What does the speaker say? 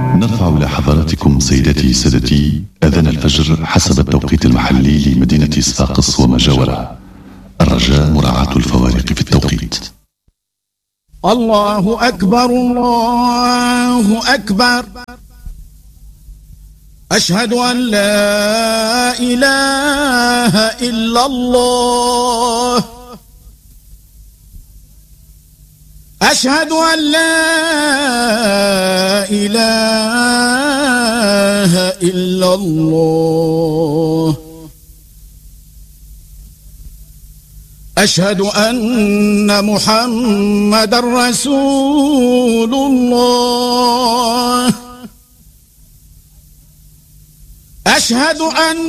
نرفع إلى حضراتكم سيداتي سادتي أذان الفجر حسب التوقيت المحلي لمدينة صفاقس وما جاورها. الرجاء مراعاة الفوارق في التوقيت. الله أكبر الله أكبر، أشهد أن لا إله إلا الله، أشهد أن لا إله إلا الله، أشهد أن محمد رسول الله، أشهد أن